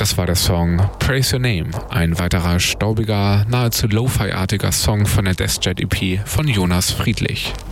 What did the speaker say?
Das war der Song Praise Your Name, ein weiterer staubiger, nahezu Lo-Fi-artiger Song von der Deathjet EP von Jonas Friedlich.